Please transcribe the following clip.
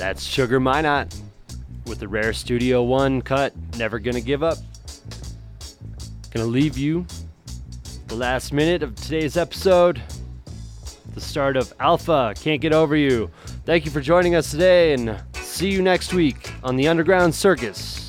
That's Sugar Minot with the rare Studio One cut, Never Gonna Give Up. Gonna leave you the last minute of today's episode, the start of Alpha, Can't Get Over You. Thank you for joining us today, and see you next week on the Underground Circus.